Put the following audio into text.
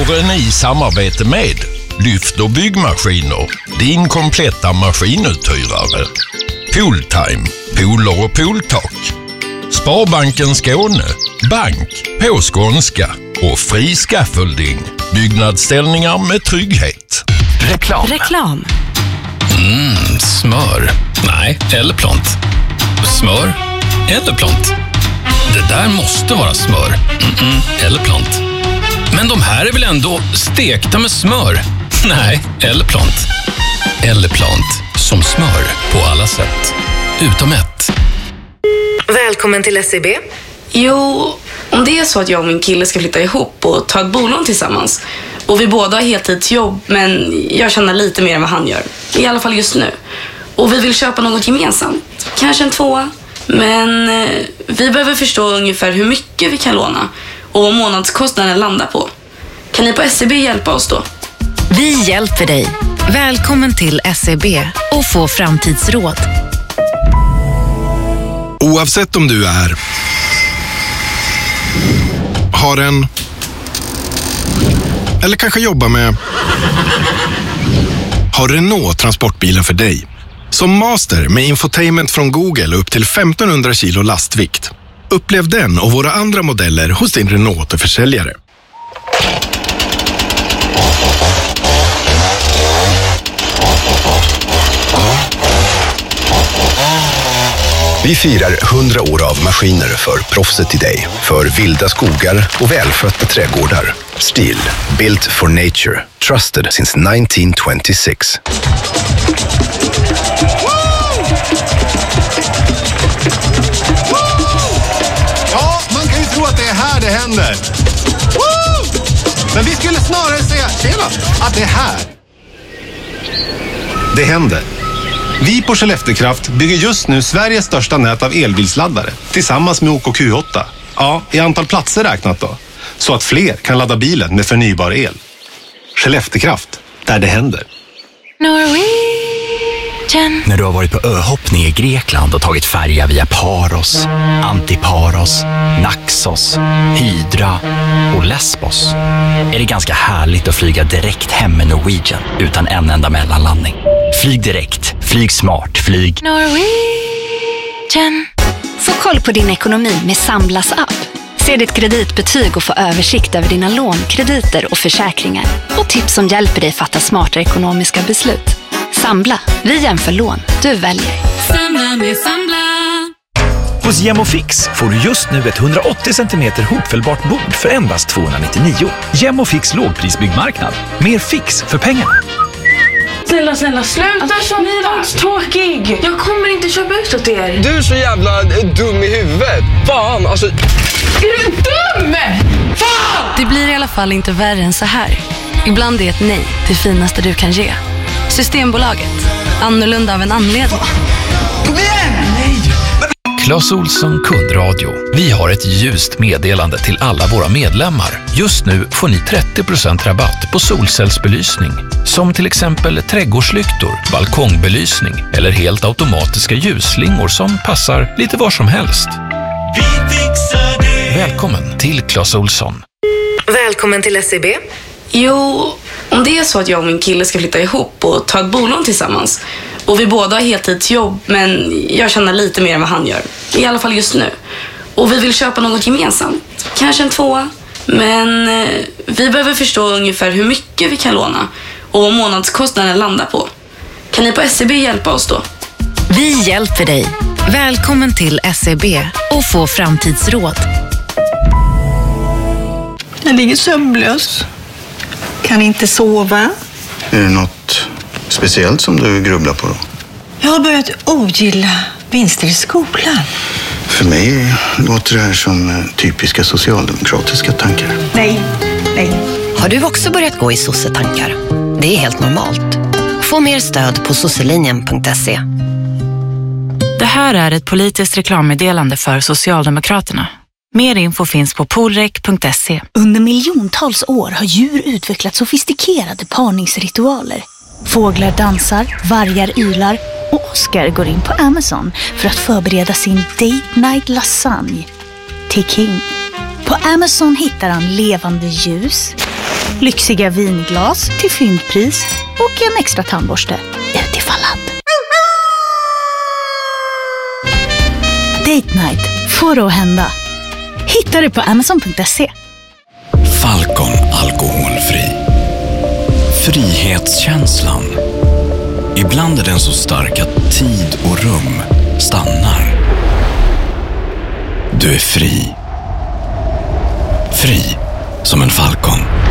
Våren i samarbete med Lyft och byggmaskiner, din kompletta maskinuthyrare. Pooltime, pooler och pooltak. Sparbanken Skåne, bank på skånska och fri scaffolding. Byggnadsställningar med trygghet. Reklam. Smör. Nej, eller plant. Smör eller plant. Det där måste vara smör. Eller plant. Men de här är väl ändå stekta med smör? Nej, eller plant. Eller plant. Som smör på alla sätt. Utom ett. Välkommen till SEB. Jo, om det är så att jag och min kille ska flytta ihop och ta ett bolån tillsammans. Och vi båda har heltidsjobb, men jag tjänar lite mer än vad han gör. I alla fall just nu. Och vi vill köpa något gemensamt. Kanske en 2. Men vi behöver förstå ungefär hur mycket vi kan låna och vad månadskostnaden landar på. Kan ni på SEB hjälpa oss då? Vi hjälper dig. Välkommen till SEB och få framtidsråd. Oavsett om du har en eller kanske jobbar med, har Renault transportbilen för dig. Som master med infotainment från Google upp till 1500 kilo lastvikt. Upplev den och våra andra modeller hos din Renault-försäljare. Vi firar 100 år av maskiner för proffset i dig. För vilda skogar och välskötta trädgårdar. Stihl, built for nature. Trusted since 1926. Ja, man kan ju tro att det är här det händer. Men vi skulle snarare säga, att det är här det händer. Vi på Skelleftekraft bygger just nu Sveriges största nät av elbilsladdare tillsammans med OKQ8. Ja, i antal platser räknat då. Så att fler kan ladda bilen med förnybar el. Skelleftekraft, där det händer. Norwegian. När du har varit på öhoppning i Grekland och tagit färja via Paros, Antiparos, Naxos, Hydra och Lesbos är det ganska härligt att flyga direkt hem med Norwegian utan en enda mellanlandning. Flyg direkt, flyg smart, flyg Norwegian. Få koll på din ekonomi med Samblas app. Se ditt kreditbetyg och få översikt över dina lån, krediter och försäkringar. Och tips som hjälper dig fatta smarta ekonomiska beslut. Sambla, vi jämför lån, du väljer. Samla med Sambla. Hos Gemofix får du just nu ett 180 cm hopfällbart bord för endast 299. Gemofix lågprisbyggmarknad. Mer fix för pengarna. Snälla, sluta som tråkig. Jag kommer inte köpa ut åt er. Du är så jävla dum i huvudet. Fan, alltså. Är du dum? Fan! Det blir i alla fall inte värre än så här. Ibland är ett nej det finaste du kan ge. Systembolaget. Annorlunda av en anledning. Kom igen! Nej! Clas Ohlson kundradio. Vi har ett ljust meddelande till alla våra medlemmar. Just nu får ni 30% rabatt på solcellsbelysning. Som till exempel trädgårdslyktor, balkongbelysning eller helt automatiska ljusslingor som passar lite var som helst. Vi fixar det. Välkommen till Clas Ohlson. Välkommen till SEB. Jo, om det är så att jag och min kille ska flytta ihop och ta ett bolån tillsammans. Och vi båda har heltidsjobb, men jag tjänar lite mer än vad han gör. I alla fall just nu. Och vi vill köpa något gemensamt. Kanske en 2. Men vi behöver förstå ungefär hur mycket vi kan låna och vad månadskostnaden landar på. Kan ni på SEB hjälpa oss då? Vi hjälper dig. Välkommen till SEB och få framtidsråd. Jag ligger sömnlös. Kan inte sova. Är det något speciellt som du grubblar på då? Jag har börjat ogilla vinster i skolan. För mig låter det här som typiska socialdemokratiska tankar. Nej. Har du också börjat gå i sossetankar? Det är helt normalt. Få mer stöd på sosselinjen.se. Det här är ett politiskt reklammeddelande för Socialdemokraterna. Mer info finns på polrek.se. Under miljontals år har djur utvecklat sofistikerade parningsritualer. Fåglar dansar, vargar ylar och Oscar går in på Amazon för att förbereda sin date night lasagne till King. På Amazon hittar han levande ljus, lyxiga vinglas till fyndpris och en extra tandborste utifall att. Date night får det att hända. Hitta det på Amazon.se. Falcon alkoholfri. Frihetskänslan. Ibland är den så stark att tid och rum stannar. Du är fri. Fri som en falcon.